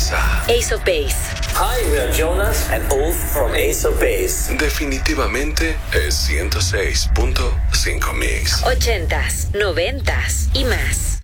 bienvenidos a Ace of Base. Hi, we are Jonas and Ulf from Ace of Base. Definitivamente es 106.5 Mix. 80s, 90s y más.